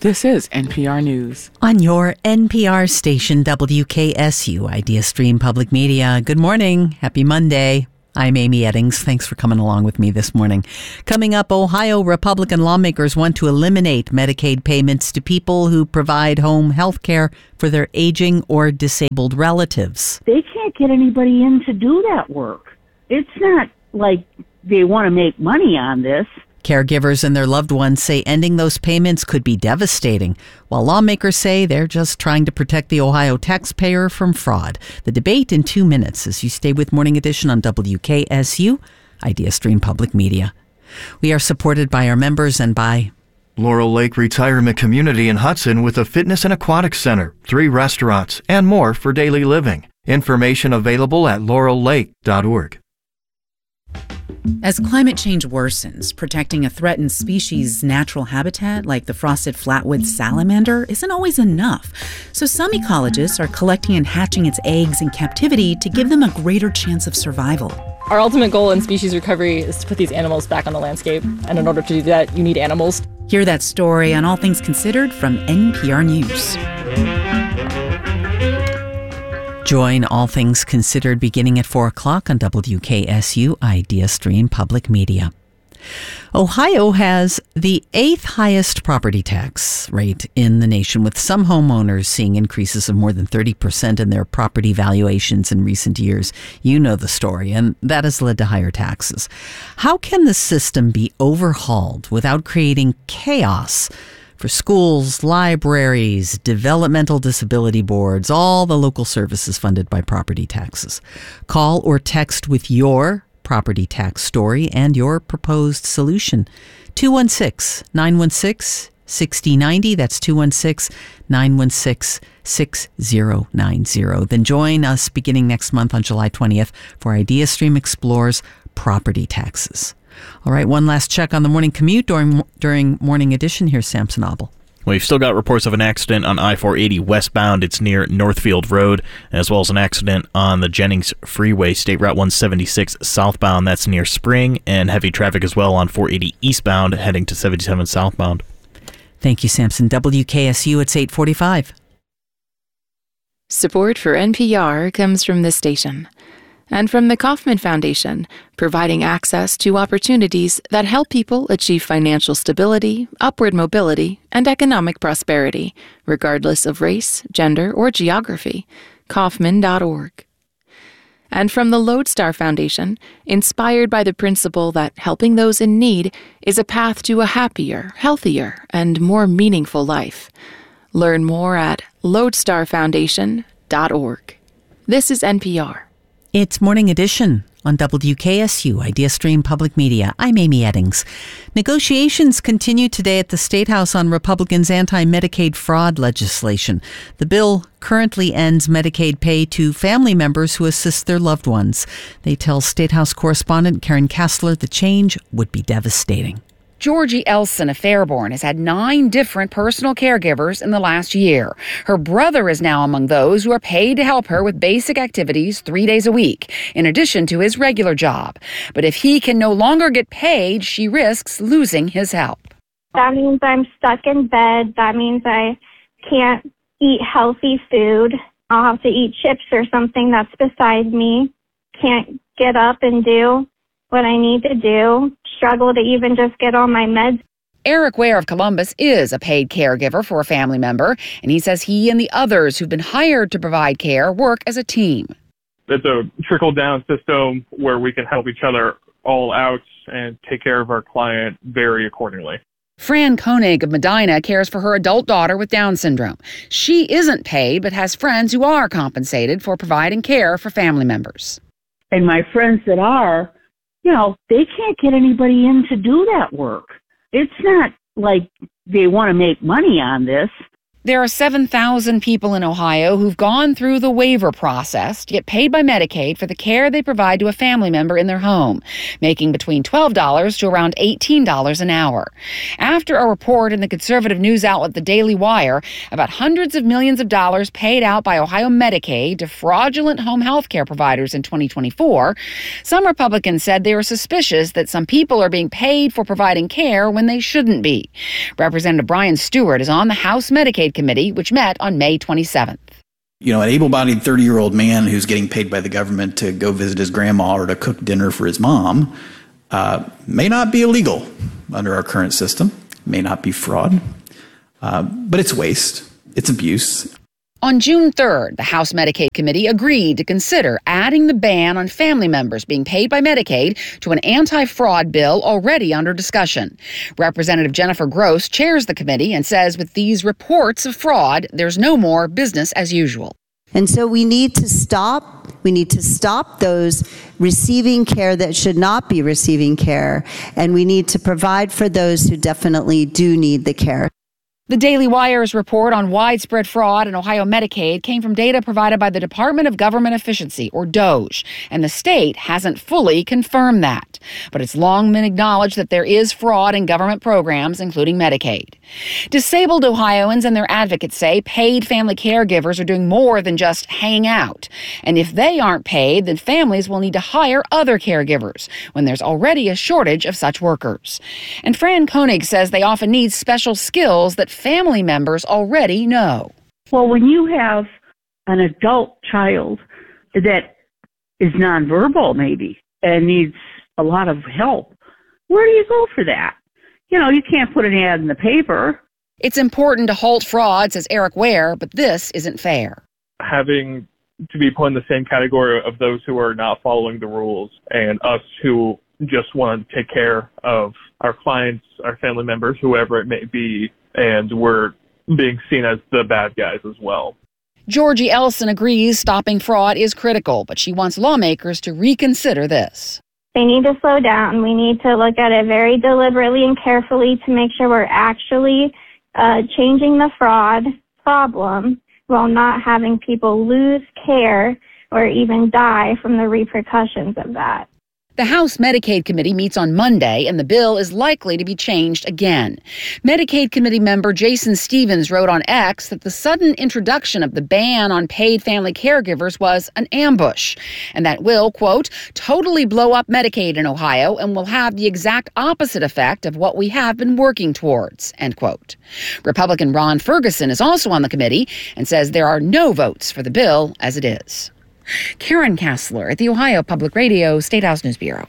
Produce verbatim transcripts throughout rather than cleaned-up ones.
This is N P R News. On your N P R station, W K S U, IdeaStream Public Media. Good morning. Happy Monday. I'm Amy Eddings. Thanks for coming along with me this morning. Coming up, Ohio Republican lawmakers want to eliminate Medicaid payments to people who provide home health care for their aging or disabled relatives. They can't get anybody in to do that work. It's not like they want to make money on this. Caregivers and their loved ones say ending those payments could be devastating, while lawmakers say they're just trying to protect the Ohio taxpayer from fraud. The debate in two minutes as you stay with Morning Edition on W K S U, IdeaStream Public Media. We are supported by our members and by Laurel Lake Retirement Community in Hudson with a fitness and aquatic center, three restaurants, and more for daily living. Information available at laurel lake dot org. As climate change worsens, protecting a threatened species' natural habitat, like the frosted flatwood salamander, isn't always enough. So some ecologists are collecting and hatching its eggs in captivity to give them a greater chance of survival. Our ultimate goal in species recovery is to put these animals back on the landscape. And in order to do that, you need animals. Hear that story on All Things Considered from N P R News. Join All Things Considered beginning at four o'clock on W K S U, IdeaStream Public Media. Ohio has the eighth highest property tax rate in the nation, with some homeowners seeing increases of more than thirty percent in their property valuations in recent years. You know the story, and that has led to higher taxes. How can the system be overhauled without creating chaos for schools, libraries, developmental disability boards, all the local services funded by property taxes? Call or text with your property tax story and your proposed solution. two one six, nine one six, six zero nine zero. That's two one six, nine one six, six zero nine zero. Then join us beginning next month on July twentieth for IdeaStream Explores Property Taxes. All right, one last check on the morning commute during during Morning Edition. Here's Samson Abel. We've still got reports of an accident on I four eighty westbound. It's near Northfield Road, as well as an accident on the Jennings Freeway, State Route one seventy-six southbound. That's near Spring, and heavy traffic as well on four eighty eastbound, heading to seventy-seven southbound. Thank you, Samson. W K S U, it's eight forty-five. Support for N P R comes from this station and from the Kauffman Foundation, providing access to opportunities that help people achieve financial stability, upward mobility, and economic prosperity, regardless of race, gender, or geography. Kauffman dot org. And from the Lodestar Foundation, inspired by the principle that helping those in need is a path to a happier, healthier, and more meaningful life. Learn more at lodestar foundation dot org. This is N P R. It's Morning Edition on W K S U, IdeaStream Public Media. I'm Amy Eddings. Negotiations continue today at the State House on Republicans' anti-Medicaid fraud legislation. The bill currently ends Medicaid pay to family members who assist their loved ones. They tell State House correspondent Karen Kassler the change would be devastating. Georgie Elson of Fairborn has had nine different personal caregivers in the last year. Her brother is now among those who are paid to help her with basic activities three days a week, in addition to his regular job. But if he can no longer get paid, she risks losing his help. That means I'm stuck in bed. That means I can't eat healthy food. I'll have to eat chips or something that's beside me. Can't get up and do what I need to do. Struggle to even just get on my meds. Eric Ware of Columbus is a paid caregiver for a family member, and he says he and the others who've been hired to provide care work as a team. It's a trickle-down system where we can help each other all out and take care of our client very accordingly. Fran Koenig of Medina cares for her adult daughter with Down syndrome. She isn't paid, but has friends who are compensated for providing care for family members. And my friends that are, you know, they can't get anybody in to do that work. It's not like they want to make money on this. There are seven thousand people in Ohio who've gone through the waiver process to get paid by Medicaid for the care they provide to a family member in their home, making between twelve dollars to around eighteen dollars an hour. After a report in the conservative news outlet The Daily Wire about hundreds of millions of dollars paid out by Ohio Medicaid to fraudulent home health care providers in twenty twenty-four, some Republicans said they were suspicious that some people are being paid for providing care when they shouldn't be. Representative Brian Stewart is on the House Medicaid Committee, which met on May twenty-seventh. You know, an able-bodied thirty-year-old man who's getting paid by the government to go visit his grandma or to cook dinner for his mom uh, may not be illegal under our current system, may not be fraud, uh, but it's waste, it's abuse. On June third, the House Medicaid Committee agreed to consider adding the ban on family members being paid by Medicaid to an anti-fraud bill already under discussion. Representative Jennifer Gross chairs the committee and says with these reports of fraud, there's no more business as usual. And so we need to stop, we need to stop those receiving care that should not be receiving care, and we need to provide for those who definitely do need the care. The Daily Wire's report on widespread fraud in Ohio Medicaid came from data provided by the Department of Government Efficiency, or DOGE, and the state hasn't fully confirmed that. But it's long been acknowledged that there is fraud in government programs, including Medicaid. Disabled Ohioans and their advocates say paid family caregivers are doing more than just hanging out. And if they aren't paid, then families will need to hire other caregivers when there's already a shortage of such workers. And Fran Koenig says they often need special skills that family members already know. Well, when you have an adult child that is nonverbal maybe and needs a lot of help, where do you go for that? You know, you can't put an ad in the paper. It's important to halt fraud, says Eric Ware, but this isn't fair. Having to be put in the same category of those who are not following the rules and us who just want to take care of our clients, our family members, whoever it may be, and we're being seen as the bad guys as well. Georgie Elson agrees stopping fraud is critical, but she wants lawmakers to reconsider this. They need to slow down. We need to look at it very deliberately and carefully to make sure we're actually uh, changing the fraud problem while not having people lose care or even die from the repercussions of that. The House Medicaid Committee meets on Monday, and the bill is likely to be changed again. Medicaid Committee member Jason Stevens wrote on X that the sudden introduction of the ban on paid family caregivers was an ambush, and that will, quote, totally blow up Medicaid in Ohio and will have the exact opposite effect of what we have been working towards, end quote. Republican Ron Ferguson is also on the committee and says there are no votes for the bill as it is. Karen Kassler at the Ohio Public Radio State House News Bureau.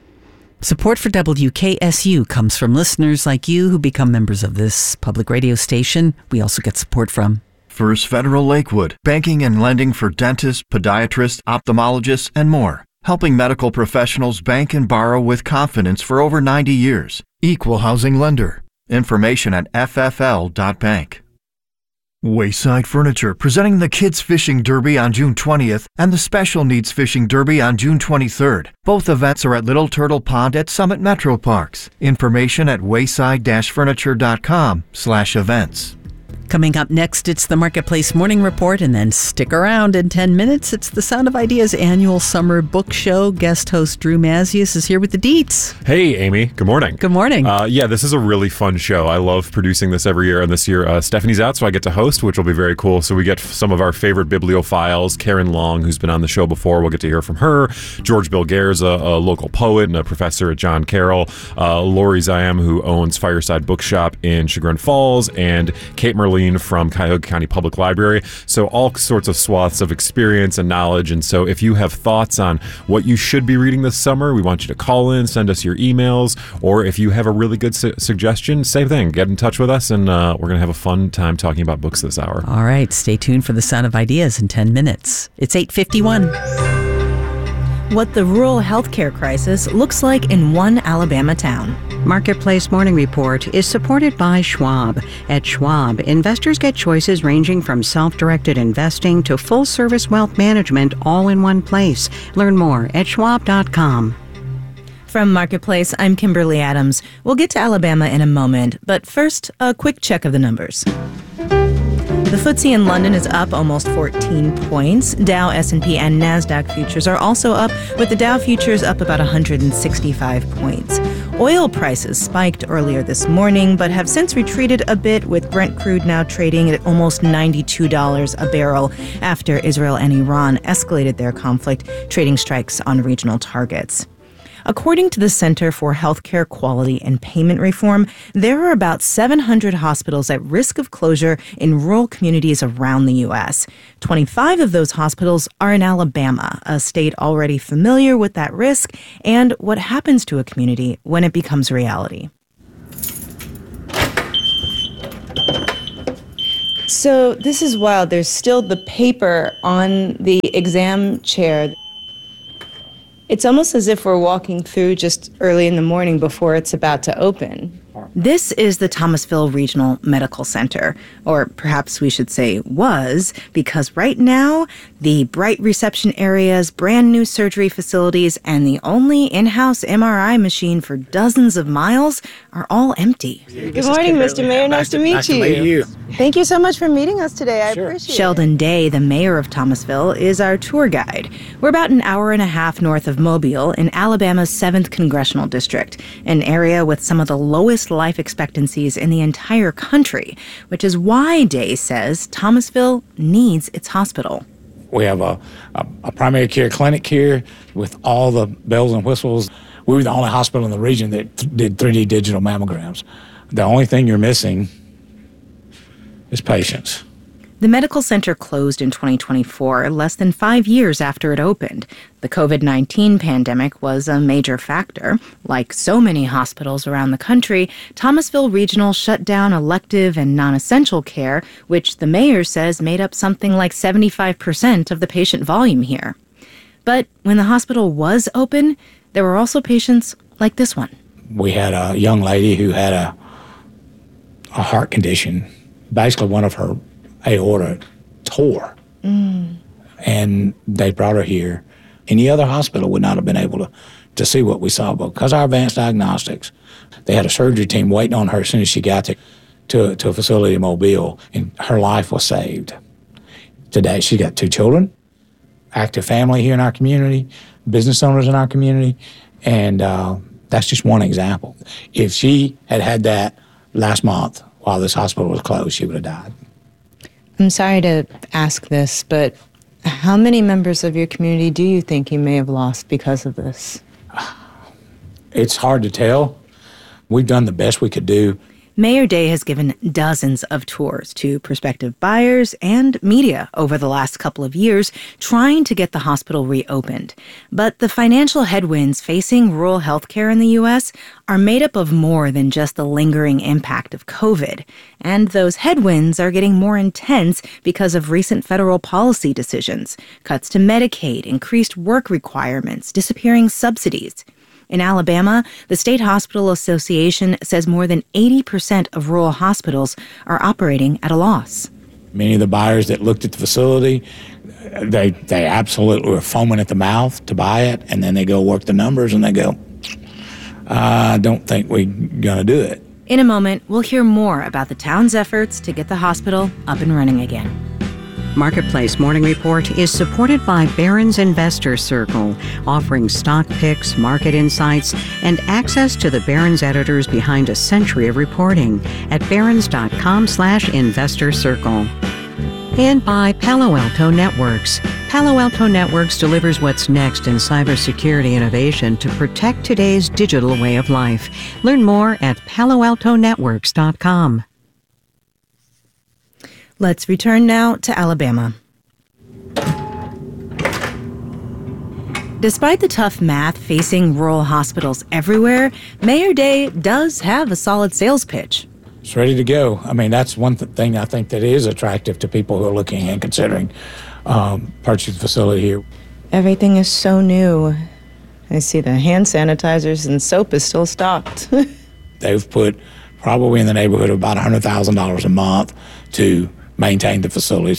Support for W K S U comes from listeners like you who become members of this public radio station. We also get support from First Federal Lakewood, banking and lending for dentists, podiatrists, ophthalmologists, and more. Helping medical professionals bank and borrow with confidence for over ninety years. Equal housing lender. Information at f f l dot bank. Wayside Furniture, presenting the Kids Fishing Derby on June twentieth and the Special Needs Fishing Derby on June twenty-third. Both events are at Little Turtle Pond at Summit Metro Parks. Information at wayside dash furniture dot com slash events. Coming up next, it's the Marketplace Morning Report, and then stick around in ten minutes. It's the Sound of Ideas annual summer book show. Guest host Drew Mazius is here with the deets. Hey, Amy. Good morning. Good morning. Uh, yeah, this is a really fun show. I love producing this every year, and this year uh, Stephanie's out, so I get to host, which will be very cool. So we get some of our favorite bibliophiles. Karen Long, who's been on the show before, we'll get to hear from her. George Bilger's a, a local poet and a professor at John Carroll. Uh, Lori Ziam, who owns Fireside Bookshop in Chagrin Falls, and Kate Merlin from Cuyahoga County Public Library. So all sorts of swaths of experience and knowledge. And so if you have thoughts on what you should be reading this summer, we want you to call in, send us your emails, or if you have a really good su- suggestion, same thing. Get in touch with us, and uh, we're going to have a fun time talking about books this hour. All right. Stay tuned for the Sound of Ideas in ten minutes. It's eight fifty-one. What the rural healthcare crisis looks like in one Alabama town. Marketplace Morning Report is supported by Schwab. At Schwab, investors get choices ranging from self-directed investing to full-service wealth management all in one place. Learn more at schwab dot com. From Marketplace, I'm Kimberly Adams. We'll get to Alabama in a moment, but first, a quick check of the numbers. The F T S E in London is up almost fourteen points. Dow, S and P, and NASDAQ futures are also up, with the Dow futures up about one hundred sixty-five points. Oil prices spiked earlier this morning, but have since retreated a bit, with Brent crude now trading at almost ninety-two dollars a barrel after Israel and Iran escalated their conflict, trading strikes on regional targets. According to the Center for Healthcare Quality and Payment Reform, there are about seven hundred hospitals at risk of closure in rural communities around the U S. twenty-five of those hospitals are in Alabama, a state already familiar with that risk and what happens to a community when it becomes reality. So this is wild. There's still the paper on the exam chair. It's almost as if we're walking through just early in the morning before it's about to open. This is the Thomasville Regional Medical Center, or perhaps we should say was, because right now, the bright reception areas, brand new surgery facilities, and the only in-house M R I machine for dozens of miles are all empty. Good morning, Mister Mayor. Nice to meet nice you. To meet you. Thank you so much for meeting us today. I sure. appreciate Sheldon it. Sheldon Day, the mayor of Thomasville, is our tour guide. We're about an hour and a half north of Mobile in Alabama's seventh Congressional District, an area with some of the lowest life expectancies in the entire country, which is why Day says Thomasville needs its hospital. We have a, a, a primary care clinic here with all the bells and whistles. We were the only hospital in the region that th- did three D digital mammograms. The only thing you're missing is patients. The medical center closed in twenty twenty-four, less than five years after it opened. The covid nineteen pandemic was a major factor. Like so many hospitals around the country, Thomasville Regional shut down elective and non-essential care, which the mayor says made up something like seventy-five percent of the patient volume here. But when the hospital was open, there were also patients like this one. We had a young lady who had a, a heart condition. Basically, one of her aorta tore, mm. and they brought her here. Any other hospital would not have been able to, to see what we saw, but because of our advanced diagnostics, they had a surgery team waiting on her as soon as she got to, to, to a facility in Mobile, and her life was saved. Today, she got two children, active family here in our community, business owners in our community, and uh, that's just one example. If she had had that last month while this hospital was closed, she would have died. I'm sorry to ask this, but how many members of your community do you think you may have lost because of this? It's hard to tell. We've done the best we could do. Mayor Day has given dozens of tours to prospective buyers and media over the last couple of years, trying to get the hospital reopened. But the financial headwinds facing rural healthcare in the U S are made up of more than just the lingering impact of COVID. And those headwinds are getting more intense because of recent federal policy decisions, cuts to Medicaid, increased work requirements, disappearing subsidies. In Alabama, the State Hospital Association says more than eighty percent of rural hospitals are operating at a loss. Many of the buyers that looked at the facility, they they absolutely were foaming at the mouth to buy it, and then they go work the numbers and they go, I don't think we're going to do it. In a moment, we'll hear more about the town's efforts to get the hospital up and running again. Marketplace Morning Report is supported by Barron's Investor Circle, offering stock picks, market insights, and access to the Barron's editors behind a century of reporting at barrons.com slash investor circle. And by Palo Alto Networks. Palo Alto Networks delivers what's next in cybersecurity innovation to protect today's digital way of life. Learn more at palo alto networks dot com. Let's return now to Alabama. Despite the tough math facing rural hospitals everywhere, Mayor Day does have a solid sales pitch. It's ready to go. I mean, that's one th- thing I think that is attractive to people who are looking and considering um, purchasing the facility here. Everything is so new. I see the hand sanitizers and soap is still stocked. They've put probably in the neighborhood of about one hundred thousand dollars a month to maintain the facilities.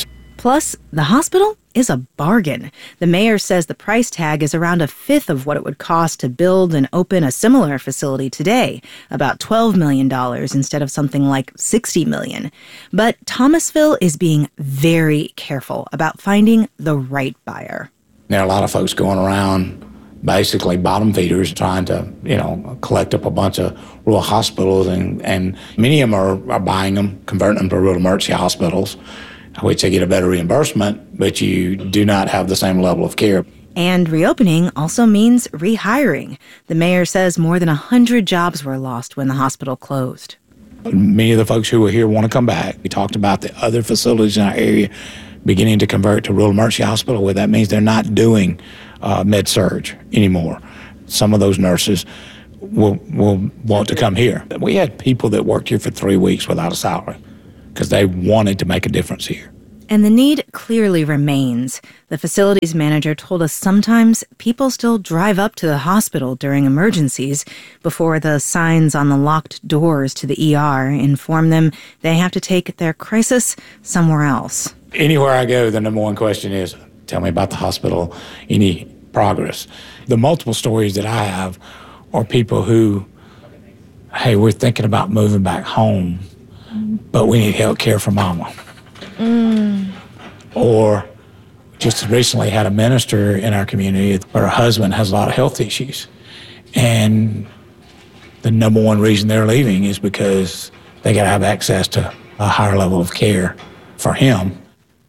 Plus, the hospital is a bargain. The mayor says the price tag is around a fifth of what it would cost to build and open a similar facility today, about twelve million dollars instead of something like sixty million dollars. But Thomasville is being very careful about finding the right buyer. There are a lot of folks going around, basically bottom feeders, trying to, you know, collect up a bunch of rural hospitals, and, and many of them are, are buying them, converting them to rural emergency hospitals, which they get a better reimbursement, but you do not have the same level of care. And reopening also means rehiring. The mayor says more than one hundred jobs were lost when the hospital closed. Many of the folks who were here want to come back. We talked about the other facilities in our area beginning to convert to rural emergency hospital, where that means they're not doing uh, med-surg anymore. Some of those nurses will, will want to come here. We had people that worked here for three weeks without a salary because they wanted to make a difference here. And the need clearly remains. The facilities manager told us sometimes people still drive up to the hospital during emergencies before the signs on the locked doors to the E R inform them they have to take their crisis somewhere else. Anywhere I go, the number one question is, tell me about the hospital, any progress. The multiple stories that I have are people who, hey, we're thinking about moving back home, but we need health care for mama. Mm. Or just recently had a minister in our community where her husband has a lot of health issues. And the number one reason they're leaving is because they got to have access to a higher level of care for him.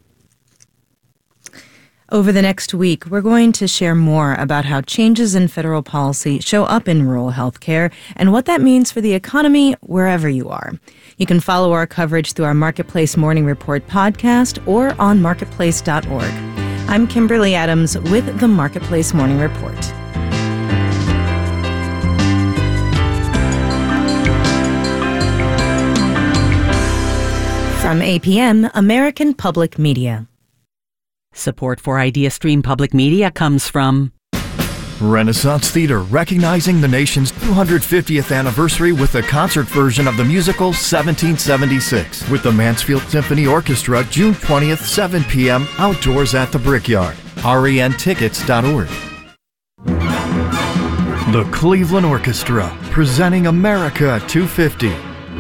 Over the next week, we're going to share more about how changes in federal policy show up in rural health care and what that means for the economy wherever you are. You can follow our coverage through our Marketplace Morning Report podcast or on marketplace dot org. I'm Kimberly Adams with the Marketplace Morning Report. From A P M, American Public Media. Support for IdeaStream Public Media comes from Renaissance Theater, recognizing the nation's two hundred fiftieth anniversary with a concert version of the musical seventeen seventy-six with the Mansfield Symphony Orchestra, June twentieth, seven p.m. outdoors at the Brickyard. R E N tickets dot org. The Cleveland Orchestra, presenting America two fifty.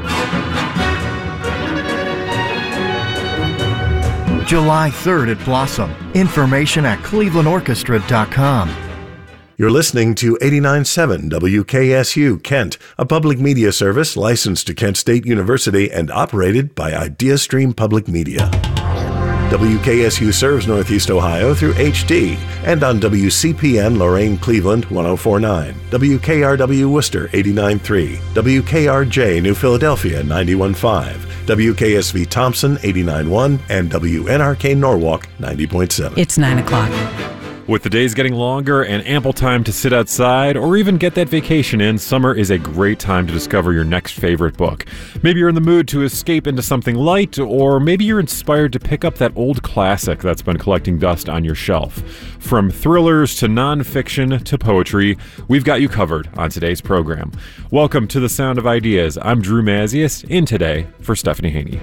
July third at Blossom. Information at cleveland orchestra dot com. You're listening to eighty-nine point seven W K S U Kent, a public media service licensed to Kent State University and operated by IdeaStream Public Media. W K S U serves Northeast Ohio through H D and on W C P N Lorain Cleveland one oh four point nine, W K R W Worcester eighty-nine point three, W K R J New Philadelphia ninety-one point five, W K S V Thompson eighty-nine point one, and W N R K Norwalk ninety point seven. It's nine o'clock. With the days getting longer and ample time to sit outside or even get that vacation in, summer is a great time to discover your next favorite book. Maybe you're in the mood to escape into something light, or maybe you're inspired to pick up that old classic that's been collecting dust on your shelf. From thrillers to nonfiction to poetry, we've got you covered on today's program. Welcome to The Sound of Ideas. I'm Drew Mazius, in today for Stephanie Haney.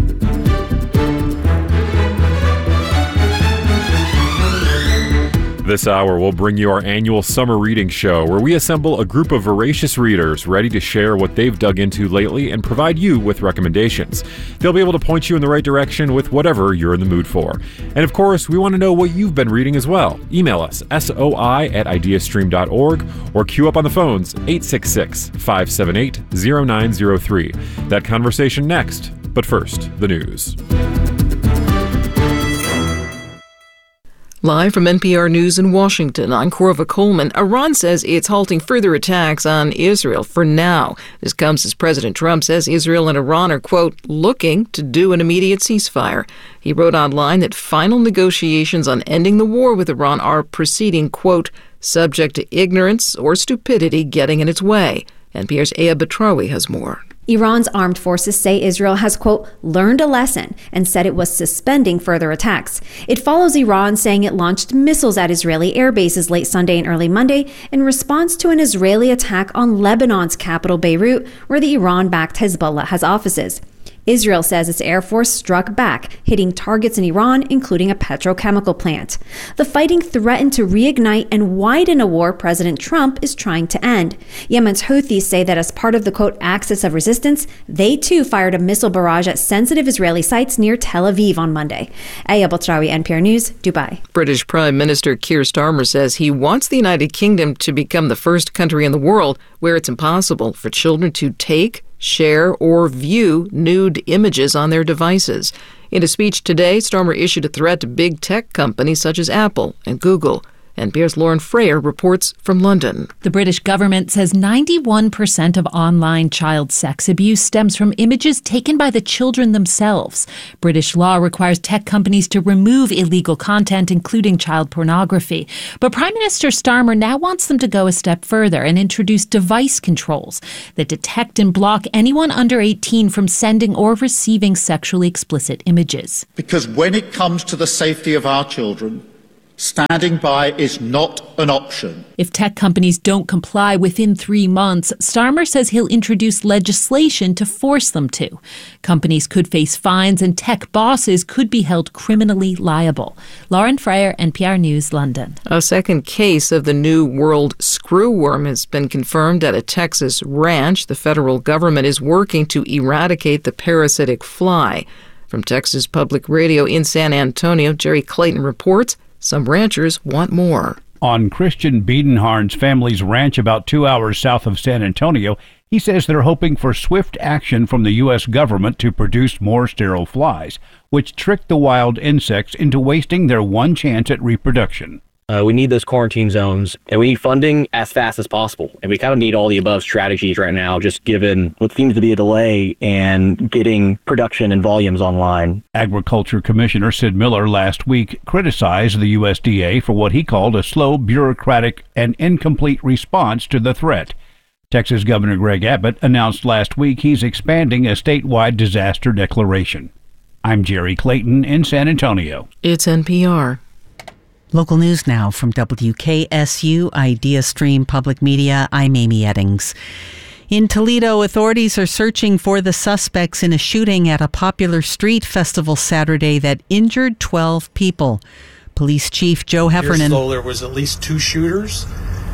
This hour, we'll bring you our annual summer reading show, where we assemble a group of voracious readers ready to share what they've dug into lately and provide you with recommendations. They'll be able to point you in the right direction with whatever you're in the mood for. And of course, we want to know what you've been reading as well. Email us, soi at ideastream dot org, or queue up on the phones, eight six six, five seven eight, zero nine zero three. That conversation next, but first, the news. Live from N P R News in Washington, I'm Corva Coleman. Iran says it's halting further attacks on Israel for now. This comes as President Trump says Israel and Iran are, quote, looking to do an immediate ceasefire. He wrote online that final negotiations on ending the war with Iran are proceeding, quote, subject to ignorance or stupidity getting in its way. N P R's Aya Batrawi has more. Iran's armed forces say Israel has, quote, learned a lesson and said it was suspending further attacks. It follows Iran saying it launched missiles at Israeli air bases late Sunday and early Monday in response to an Israeli attack on Lebanon's capital, Beirut, where the Iran-backed Hezbollah has offices. Israel says its Air Force struck back, hitting targets in Iran, including a petrochemical plant. The fighting threatened to reignite and widen a war President Trump is trying to end. Yemen's Houthis say that as part of the, quote, axis of resistance, they too fired a missile barrage at sensitive Israeli sites near Tel Aviv on Monday. Aya Botrawi, N P R News, Dubai. British Prime Minister Keir Starmer says he wants the United Kingdom to become the first country in the world where it's impossible for children to take, share, or view nude images on their devices. In a speech today, Starmer issued a threat to big tech companies such as Apple and Google. N P R's Lauren Frayer reports from London. The British government says ninety-one percent of online child sex abuse stems from images taken by the children themselves. British law requires tech companies to remove illegal content, including child pornography. But Prime Minister Starmer now wants them to go a step further and introduce device controls that detect and block anyone under eighteen from sending or receiving sexually explicit images. Because when it comes to the safety of our children, standing by is not an option. If tech companies don't comply within three months, Starmer says he'll introduce legislation to force them to. Companies could face fines and tech bosses could be held criminally liable. Lauren Frayer, N P R News, London. A second case of the New World screwworm has been confirmed at a Texas ranch. The federal government is working to eradicate the parasitic fly. From Texas Public Radio in San Antonio, Jerry Clayton reports some ranchers want more. On Christian Biedenharn's family's ranch about two hours south of San Antonio, he says they're hoping for swift action from the U S government to produce more sterile flies, which trick the wild insects into wasting their one chance at reproduction. Uh, we need those quarantine zones, and we need funding as fast as possible. And we kind of need all the above strategies right now, just given what seems to be a delay in getting production and volumes online. Agriculture Commissioner Sid Miller last week criticized the U S D A for what he called a slow, bureaucratic, and incomplete response to the threat. Texas Governor Greg Abbott announced last week he's expanding a statewide disaster declaration. I'm Jerry Clayton in San Antonio. It's N P R. Local news now from W K S U Idea Stream Public Media. I'm Amy Eddings. In Toledo, authorities are searching for the suspects in a shooting at a popular street festival Saturday that injured twelve people. Police Chief Joe Heffernan. Though there was at least two shooters.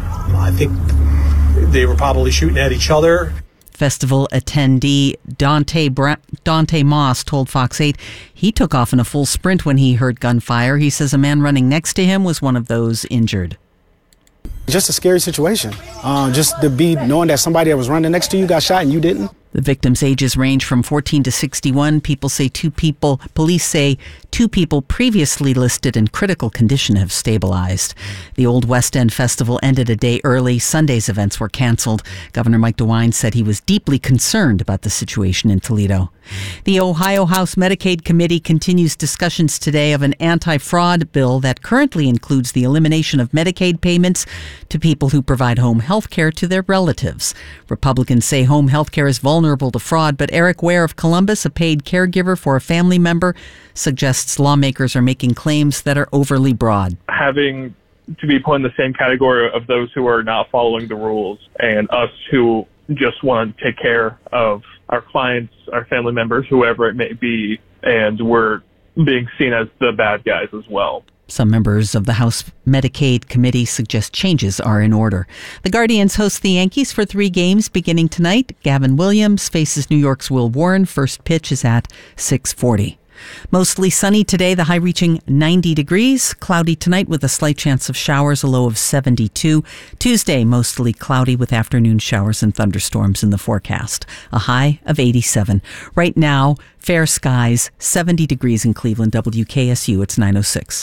I think they were probably shooting at each other. Festival attendee Dante Bra- Dante Moss told Fox eight he took off in a full sprint when he heard gunfire. He says a man running next to him was one of those injured. Just a scary situation. Uh, just to be knowing that somebody that was running next to you got shot and you didn't. The victims' ages range from fourteen to sixty-one. People say two people, police say two people previously listed in critical condition have stabilized. The Old West End Festival ended a day early. Sunday's events were canceled. Governor Mike DeWine said he was deeply concerned about the situation in Toledo. The Ohio House Medicaid Committee continues discussions today of an anti-fraud bill that currently includes the elimination of Medicaid payments to people who provide home health care to their relatives. Republicans say home health care is vulnerable to fraud, but Eric Ware of Columbus, a paid caregiver for a family member, suggests lawmakers are making claims that are overly broad. Having to be put in the same category of those who are not following the rules and us who just want to take care of our clients, our family members, whoever it may be, and we're being seen as the bad guys as well. Some members of the House Medicaid Committee suggest changes are in order. The Guardians host the Yankees for three games beginning tonight. Gavin Williams faces New York's Will Warren. First pitch is at six forty. Mostly sunny today, the high reaching ninety degrees. Cloudy tonight with a slight chance of showers, a low of seventy-two. Tuesday, mostly cloudy with afternoon showers and thunderstorms in the forecast. A high of eighty-seven. Right now, fair skies, seventy degrees in Cleveland. W K S U, it's nine oh six.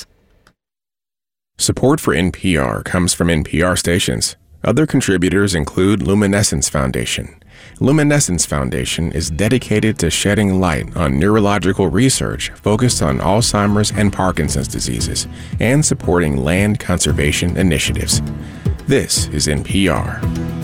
Support for N P R comes from N P R stations. Other contributors include Luminescence Foundation. Luminescence Foundation is dedicated to shedding light on neurological research focused on Alzheimer's and Parkinson's diseases and supporting land conservation initiatives. This is N P R.